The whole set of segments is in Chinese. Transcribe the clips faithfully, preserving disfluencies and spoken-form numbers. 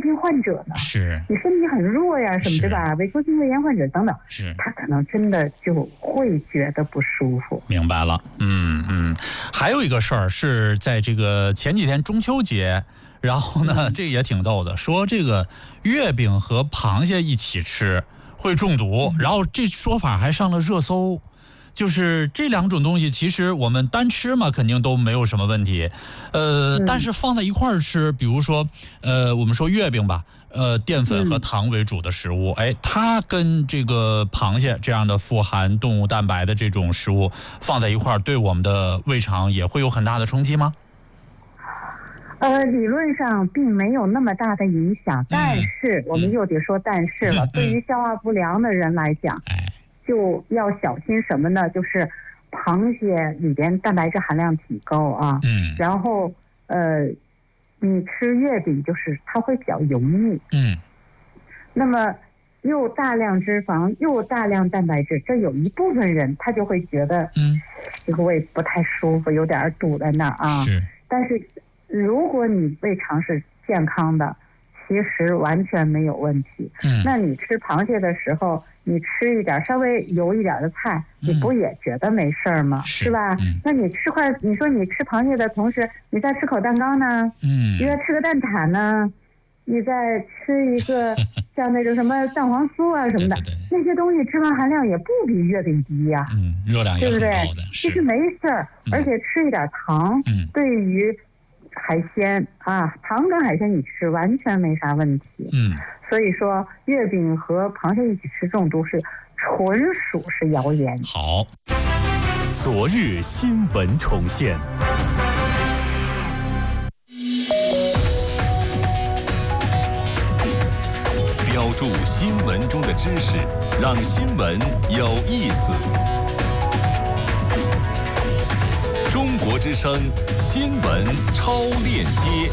病患者呢， 是你身体很弱呀，什么对吧？萎缩性胃炎患者等等， 是他可能真的就会觉得不舒服。 明白了，嗯嗯。还有一个事儿是在这个前几天中秋节，然后呢，这也挺逗的，说这个月饼和螃蟹一起吃会中毒，然后这说法还上了热搜。就是这两种东西，其实我们单吃嘛，肯定都没有什么问题，呃， 嗯、 但是放在一块儿吃，比如说，呃，我们说月饼吧，呃，淀粉和糖为主的食物，哎，它跟这个螃蟹这样的富含动物蛋白的这种食物放在一块儿，对我们的胃肠也会有很大的冲击吗？ 呃，理论上并没有那么大的影响，但是、嗯、我们又得说但是了，嗯、对于消化不良的人来讲。 哎， 就要小心什么呢？就是螃蟹里边蛋白质含量挺高啊， 嗯， 然后呃，你吃月饼就是它会比较油腻， 嗯， 那么又大量脂肪又大量蛋白质，这有一部分人他就会觉得， 嗯， 这个胃不太舒服，有点堵在那儿啊。 是， 但是如果你胃肠是健康的，其实完全没有问题。 嗯， 那你吃螃蟹的时候，你吃一点稍微油一点的菜，你不也觉得没事儿吗？嗯、是吧、 嗯？ 那你吃块，你说你吃螃蟹的同时，你再吃口蛋糕呢？ 嗯， 你再吃个蛋挞呢？你再吃一个像那种什么蛋黄酥啊什么的， 对对对， 那些东西脂肪含量也不比月饼低呀、啊。 嗯，热量也很高的， 对不对？其实没事儿、嗯，而且吃一点糖， 嗯， 对于海鲜啊，糖跟海鲜你吃完全没啥问题。 嗯， 所以说月饼和螃蟹一起吃中毒是纯属是谣言。 好， 昨日新闻重现。标注新闻中的知识，让新闻有意思。中国之声新闻超链接。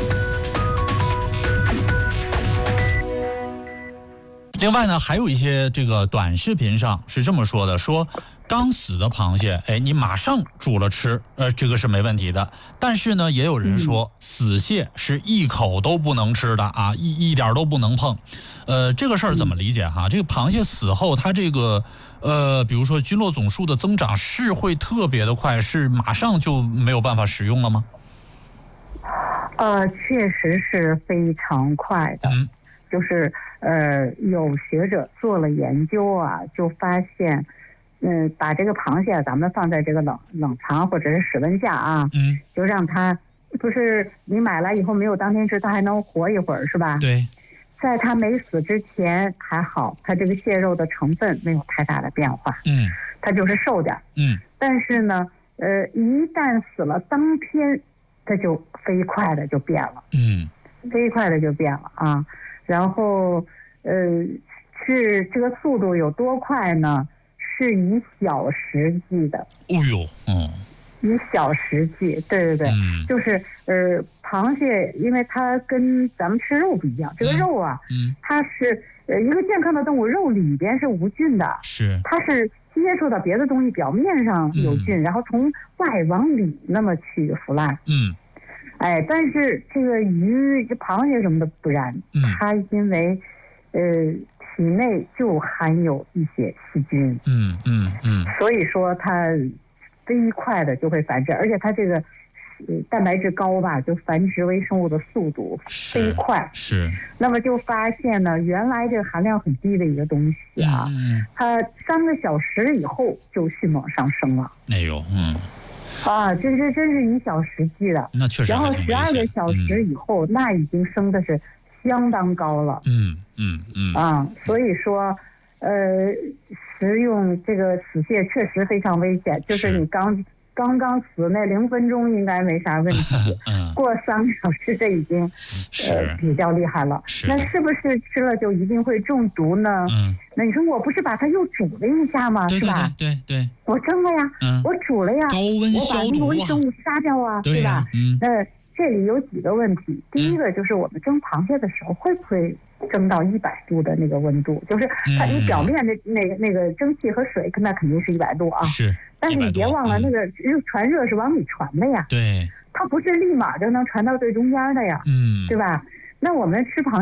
另外呢，还有一些这个短视频上是这么说的，说刚死的螃蟹，哎，你马上煮了吃，呃，这个是没问题的。但是呢，也有人说、嗯、死蟹是一口都不能吃的啊，一一点都不能碰。呃，这个事儿怎么理解哈？这个螃蟹死后，它这个呃，比如说菌落总数的增长是会特别的快，是马上就没有办法食用了吗？ 呃，确实是非常快的， 嗯、 就是呃，有学者做了研究啊，就发现，嗯，把这个螃蟹咱们放在这个冷冷藏或者是室温下啊， 嗯， 就让它，不是你买来以后没有当天吃，它还能活一会儿是吧？ 对。 在它没死之前还好，它这个蟹肉的成分没有太大的变化， 嗯， 它就是瘦点， 嗯， 但是呢，呃，一旦死了当天，它就飞快的就变了， 嗯， 飞快的就变了啊，然后呃，是这个速度有多快呢？是以小时计的。 哦呦，嗯。 以小时计，对对对， 嗯、 就是呃，螃蟹，因为它跟咱们吃肉不一样，这个肉啊， 嗯， 它是呃一个健康的动物，肉里边是无菌的， 是， 它是接触到别的东西，表面上有菌，嗯、然后从外往里那么去腐烂， 嗯， 哎，但是这个鱼、这螃蟹什么的不然， 嗯、 它因为呃体内就含有一些细菌， 嗯嗯嗯， 所以说它飞快的就会繁殖，而且它这个呃蛋白质高吧，就繁殖微生物的速度飞快。 是。 那么就发现呢，原来这个含量很低的一个东西啊， 嗯、 它三个小时以后就迅猛上升了。 哎呦，嗯。 啊，这这真是以小时计的。 那确实。 然后十二个小时以后、嗯，那已经升的是相当高了。 嗯嗯嗯。 啊，所以说，呃。食用这个死蟹确实非常危险，就是你刚刚刚死那零分钟应该没啥问题， 嗯、 过三个小时这已经呃比较厉害了。那是不是吃了就一定会中毒呢？ 嗯， 那你说我不是把它又煮了一下吗？ 对对对是吧？ 对对， 我蒸了呀， 嗯、 我煮了呀， 高温消毒啊， 我把那个微生物杀掉啊， 对吧？ 嗯， 那这里有几个问题，第一个就是我们蒸螃蟹的时候会不会蒸到一百度的那个温度，就是它你表面的那个、嗯、那个蒸汽和水，那肯定是一百度啊。 是。 但是你别忘了，那个传热是往里传的呀。 对。 它不是立马就能传到最中间的呀。 嗯。 对吧？那我们吃螃蟹。